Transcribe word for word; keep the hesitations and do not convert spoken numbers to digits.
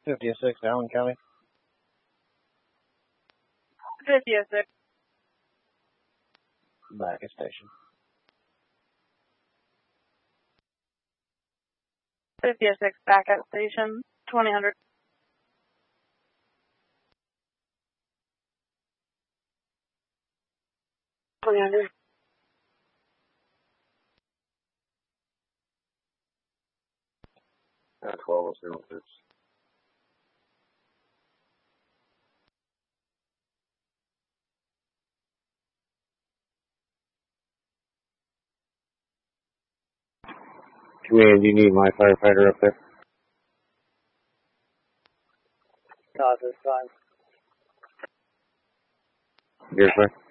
fifty oh six, Allen County. fifty oh six. Back at station. fifty oh six, back at station, twenty hundred. twenty hundred. Uh, twelve oh seven six. Command, you need my firefighter up there? Not this time. Yes, sir.